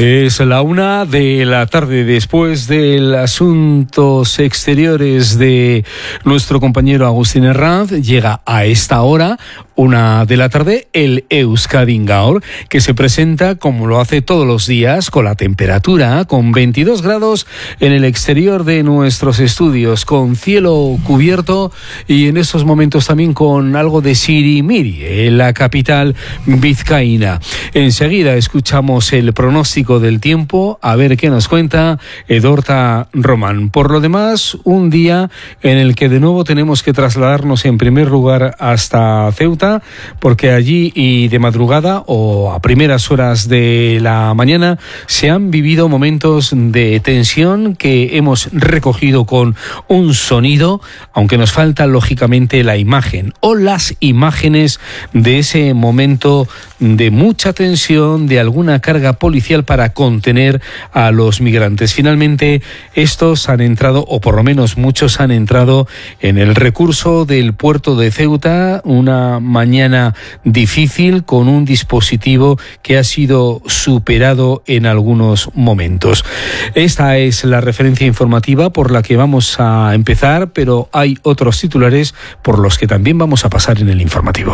Es la 1 de la tarde, después de asuntos exteriores de nuestro compañero Agustín Herranz. Llega a esta hora, 1 de la tarde, el Euskadi Gaur, que se presenta como lo hace todos los días, con la temperatura, con 22 grados en el exterior de nuestros estudios, con cielo cubierto y en estos momentos también con algo de sirimiri en la capital vizcaína. Enseguida escuchamos el pronóstico del tiempo, a ver qué nos cuenta Edorta Román. Por lo demás, un día en el que de nuevo tenemos que trasladarnos en primer lugar hasta Ceuta, porque allí y de madrugada o a primeras horas de la mañana se han vivido momentos de tensión que hemos recogido con un sonido, aunque nos falta lógicamente la imagen o las imágenes de ese momento de mucha tensión, de alguna carga policial para contener a los migrantes. Finalmente, estos han entrado, o por lo menos muchos han entrado, en el recurso del puerto de Ceuta, una mañana difícil con un dispositivo que ha sido superado en algunos momentos. Esta es la referencia informativa por la que vamos a empezar, pero hay otros titulares por los que también vamos a pasar en el informativo.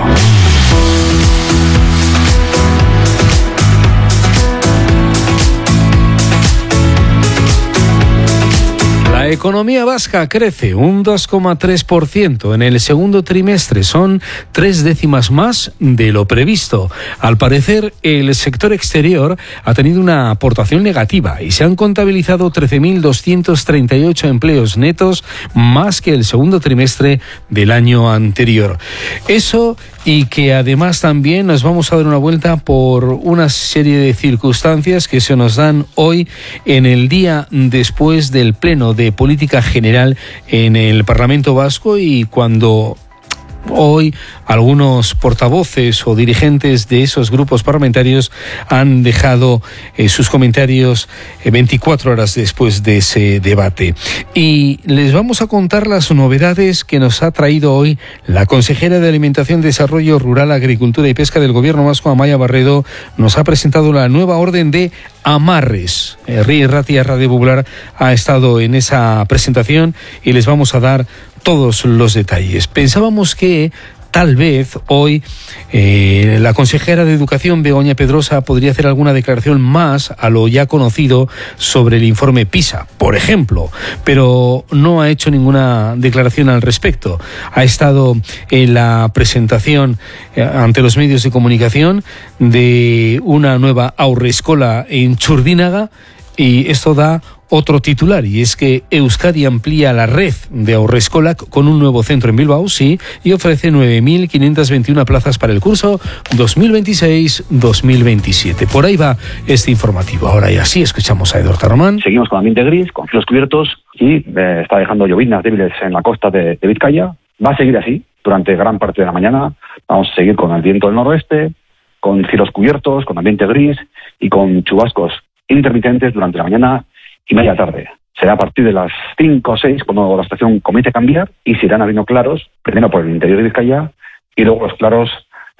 La economía vasca crece un 2,3% en el segundo trimestre, son 3 décimas más de lo previsto. Al parecer, el sector exterior ha tenido una aportación negativa y se han contabilizado 13.238 empleos netos, más que el segundo trimestre del año anterior. Eso, y que además también nos vamos a dar una vuelta por una serie de circunstancias que se nos dan hoy en el día después del Pleno de Política General en el Parlamento Vasco, y cuando hoy algunos portavoces o dirigentes de esos grupos parlamentarios han dejado sus comentarios 24 horas después de ese debate. Y les vamos a contar las novedades que nos ha traído hoy la consejera de Alimentación, Desarrollo Rural, Agricultura y Pesca del Gobierno vasco, Amaia Barredo. Nos ha presentado la nueva orden de amarres. Ríe Ratia Radio Popular ha estado en esa presentación y les vamos a dar todos los detalles. Pensábamos que tal vez hoy la consejera de Educación, Begoña Pedrosa, podría hacer alguna declaración más a lo ya conocido sobre el informe PISA, por ejemplo, pero no ha hecho ninguna declaración al respecto. Ha estado en la presentación ante los medios de comunicación de una nueva aurreskola en Txurdinaga, y esto da otro titular, y es que Euskadi amplía la red de aurreskolak con un nuevo centro en Bilbao, sí, y ofrece 9.521 plazas para el curso 2026-2027. Por ahí va este informativo. Ahora ya sí, escuchamos a Edorta Román. Seguimos con ambiente gris, con cielos cubiertos, y está dejando lloviznas débiles en la costa de Vizcaya. Va a seguir así durante gran parte de la mañana. Vamos a seguir con el viento del noroeste, con cielos cubiertos, con ambiente gris y con chubascos intermitentes durante la mañana y media tarde. Será a partir de las 5 o 6 cuando la estación comience a cambiar y se irán abriendo claros, primero por el interior de Vizcaya y luego los claros